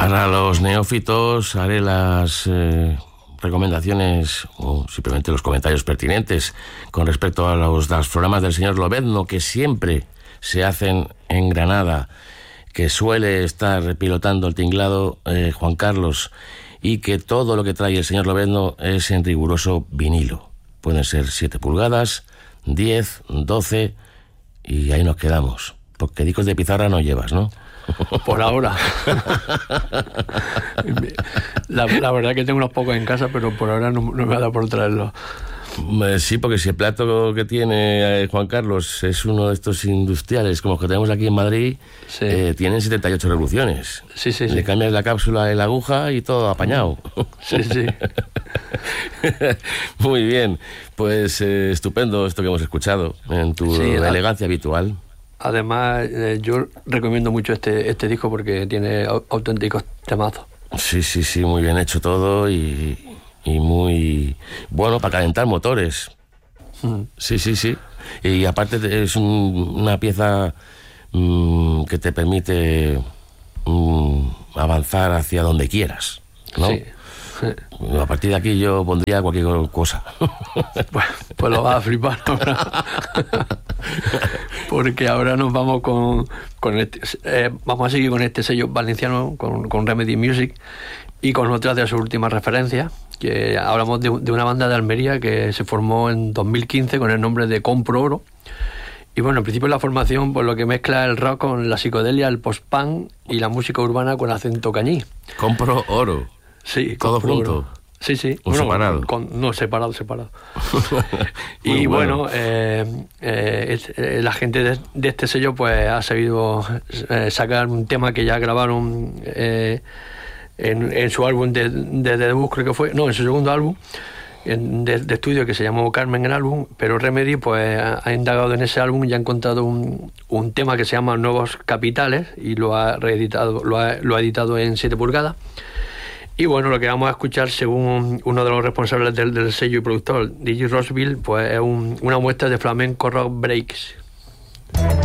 Para los neófitos haré las recomendaciones o simplemente los comentarios pertinentes con respecto a los programas del señor Lobezno, que siempre se hacen en Granada, que suele estar pilotando el tinglado Juan Carlos, y que todo lo que trae el señor Lobezno es en riguroso vinilo. Pueden ser 7 pulgadas, 10, 12 y ahí nos quedamos. Porque discos de pizarra no llevas, ¿no? Por ahora. La verdad que tengo unos pocos en casa, pero por ahora no me ha dado por traerlos. Sí, porque si el plato que tiene Juan Carlos es uno de estos industriales como los que tenemos aquí en Madrid, sí. Tienen 78 revoluciones. Sí. Le cambias la cápsula y la aguja y todo apañado. Sí. Muy bien, pues estupendo esto que hemos escuchado en tu elegancia habitual. Además, yo recomiendo mucho este disco porque tiene auténticos temazos. Sí, muy bien hecho todo y muy bueno para calentar motores. Sí. Y aparte es una pieza que te permite avanzar hacia donde quieras, ¿no? Sí. A partir de aquí yo pondría cualquier cosa. Pues lo vas a flipar ahora. Porque ahora nos vamos con vamos a seguir con este sello valenciano, con Remedy Music, y con otras de sus últimas referencias, que hablamos de una banda de Almería que se formó en 2015 con el nombre de Compro Oro. Y bueno, en principio la formación, pues lo que mezcla el rock con la psicodelia, el post-punk y la música urbana con acento cañí. Compro Oro. Sí, todo junto. Oro. Sí. ¿O separado? Separado. Y bueno, la gente de este sello pues ha sabido sacar un tema que ya grabaron en su álbum de debut, creo que fue, en su segundo álbum de estudio, que se llamó Carmen el álbum, pero Remedy pues ha indagado en ese álbum y ha encontrado un tema que se llama Nuevos Capitales y lo ha reeditado, lo ha editado en 7 pulgadas. Y bueno, lo que vamos a escuchar, según uno de los responsables del sello y productor, DJ Rossville, pues es una muestra de flamenco rock breaks.